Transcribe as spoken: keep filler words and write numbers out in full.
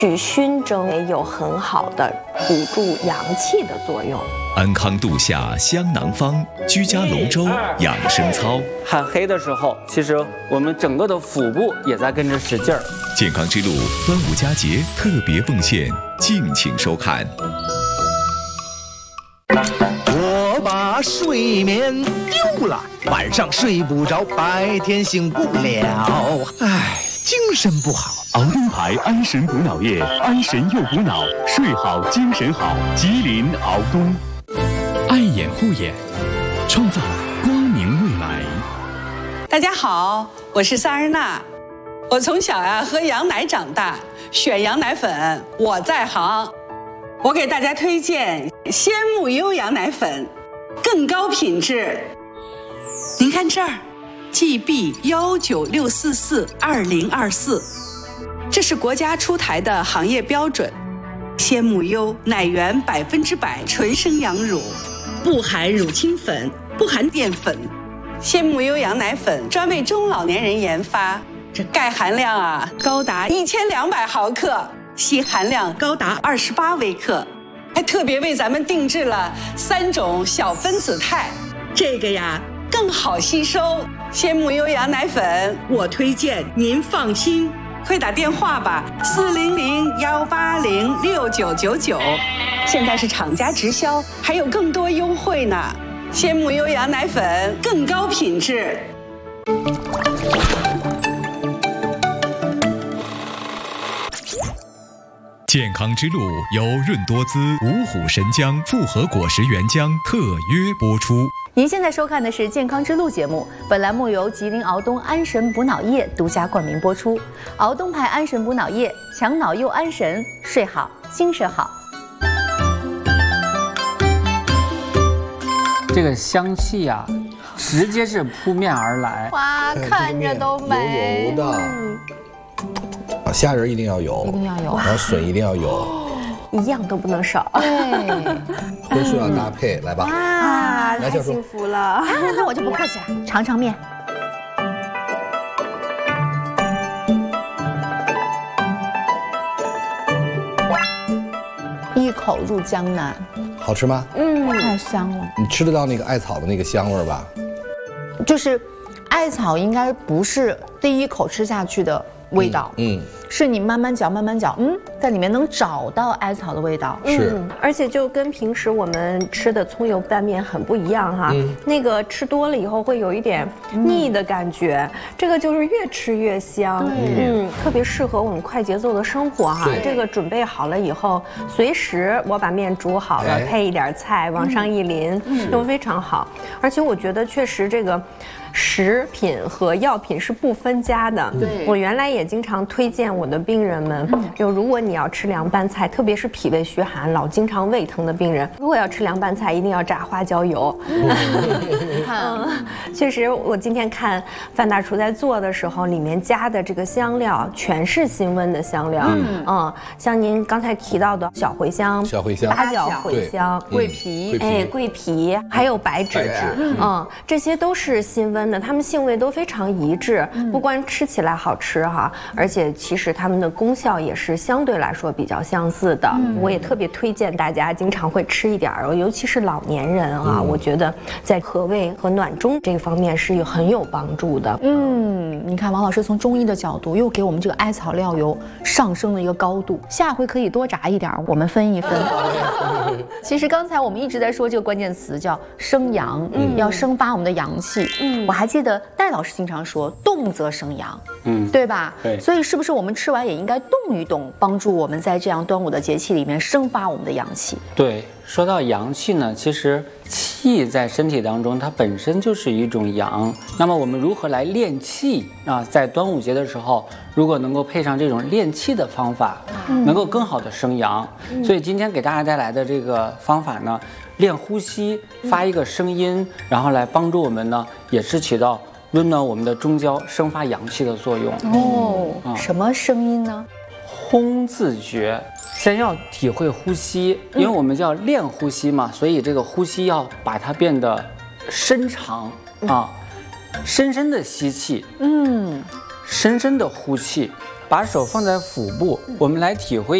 去熏蒸也有很好的补助阳气的作用。 安康度夏香囊方，居家龙舟养生操。 喊黑的时候，其实我们整个的腹部也在跟着使劲儿。 健康之路端午佳节特别奉献，敬请收看。 我把睡眠丢了，晚上睡不着，白天醒不了，唉，精神不好。 熬东牌安神补脑液，安神又补脑，睡好精神好。吉林熬东， 爱眼护眼，创造光明未来。 大家好，我是萨日娜。我从小呀、啊、喝羊奶长大，选羊奶粉我在行。我给大家推荐鲜木优羊奶粉，更高品质。您看这儿 ，G B 幺九六四四二零二四，这是国家出台的行业标准。鲜木优奶源百分之百纯生羊乳，不含乳清粉，不含淀粉。鲜木优羊奶粉专为中老年人研发，这钙含量啊高达一千两百毫克，硒含量高达二十八微克，还特别为咱们定制了三种小分子肽，这个呀更好吸收。鲜木优羊奶粉，我推荐您放心，快打电话吧，四零零幺八零六九九九，现在是厂家直销，还有更多优惠呢。鲜木优羊奶粉更高品质。 健康之路由润多滋、五虎神姜复合果实原浆特约播出。 您现在收看的是《健康之路》节目，本栏目由吉林敖东安神补脑液独家冠名播出。敖东牌安神补脑液，强脑又安神，睡好精神好。 这个香气呀、啊，直接是扑面而来。 哇，看着都美。 油油的，啊，虾仁一定要有， 一定要有， 然后笋一定要有， 一样都不能少。 对， 荤素要搭配，来吧。 啊，太幸福了！啊， 那我就不客气了，尝尝面。一口入江南。 好吃吗？ 嗯，太香了。 你吃得到那个艾草的那个香味吧？ 就是艾草应该不是第一口吃下去的味道，嗯，嗯是你慢慢嚼慢慢嚼，嗯，在里面能找到艾草的味道。 是、 嗯，而且就跟平时我们吃的葱油拌面很不一样哈，嗯、那个吃多了以后会有一点腻的感觉，嗯、这个就是越吃越香，嗯，特别适合我们快节奏的生活哈。这个准备好了以后，随时我把面煮好了，哎、配一点菜往上一淋，嗯、都非常好。而且我觉得确实这个。食品和药品是不分家的。对，我原来也经常推荐我的病人们，就如果你要吃凉拌菜，特别是脾胃虚寒、老经常胃疼的病人，如果要吃凉拌菜，一定要炸花椒油。嗯，确实，我今天看范大厨在做的时候，里面加的这个香料全是辛温的香料。嗯，嗯像您刚才提到的小茴香、 小茴香、 八角茴香、 桂皮， 哎，桂皮，还有白芷，嗯，这些都是辛温。它们性味都非常一致，不光吃起来好吃哈，而且其实它们的功效也是相对来说比较相似的。嗯、我也特别推荐大家经常会吃一点儿，尤其是老年人啊，嗯、我觉得在和胃和暖中这个方面是有很有帮助的。 嗯，你看王老师从中医的角度又给我们这个艾草料油上升了一个高度，下回可以多炸一点，我们分一分。其实刚才我们一直在说这个关键词叫生阳，嗯、要生发我们的阳气。嗯，我还记得戴老师经常说动则生阳，嗯，对吧？对，所以是不是我们吃完也应该动一动，帮助我们在这样端午的节气里面生发我们的阳气？ 对，说到阳气呢，其实气在身体当中它本身就是一种阳。那么我们如何来练气啊？在端午节的时候，如果能够配上这种练气的方法，嗯、能够更好的生阳。嗯、所以今天给大家带来的这个方法呢，练呼吸，发一个声音，嗯、然后来帮助我们呢，也是起到温暖我们的中焦、生发阳气的作用。 哦，嗯、什么声音呢？ 轰自觉。先要体会呼吸，因为我们叫练呼吸嘛，所以这个呼吸要把它变得深长啊，深深的吸气，嗯，深深的呼气， 把手放在腹部，我们来体会